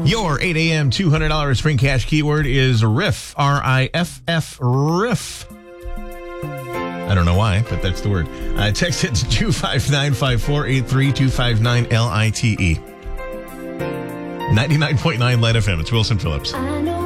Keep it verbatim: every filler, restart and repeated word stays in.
Your eight a.m. two hundred dollars Spring Cash keyword is riff. R I F F, riff. I don't know why, but that's the word. Uh, text it to two five nine five four eight three two five nine L I T E. ninety-nine point nine Light F M. It's Wilson Phillips.